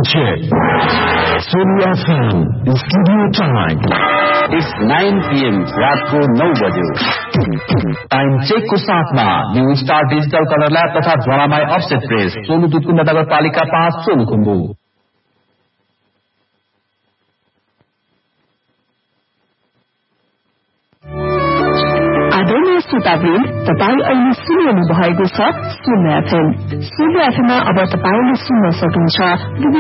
check. Sonia FM, studio time. It's 9 p.m. रात को 9 बजे. टाइम चेक को साथ में new star digital colour lab तथा ज्वालामाई ऑफसेट प्रेस सोलु दुधकुण्ड नगरपालिका 5 सोलुखुम्बु. आदरणीय श्रोतावृन्द, तपाईं अहिले सुनिरहनु भएको छ शून्य एफएम. शून्य एफएममा अब तपाईंले सुन्न सक्नुहुन्छ